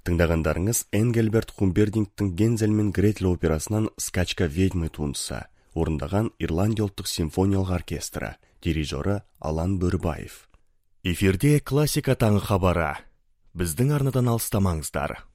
Тыңдағандарыңыз Энгельберт Хумбердингтің Гензель мен Гретель операсынан «Скачка ведьмы» туындысы, орындаған Ирландия ұлттық симфониялық оркестрі, дирижері Алан Бөрібаев. Эфирде классика таңы хабары. Біздің арнадан алыстамаңыздар.